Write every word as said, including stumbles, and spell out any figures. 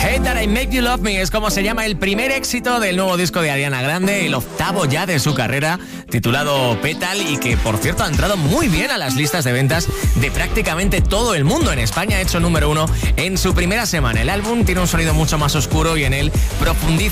Hate That I Make You Love Me es como se llama el primer éxito del nuevo disco de Ariana Grande, el octavo ya de su carrera, titulado Petal, y que por cierto ha entrado muy bien a las listas de ventas de prácticamente todo el mundo. En España ha hecho número uno en su primera semana. El álbum tiene un sonido mucho más oscuro y en él profundiza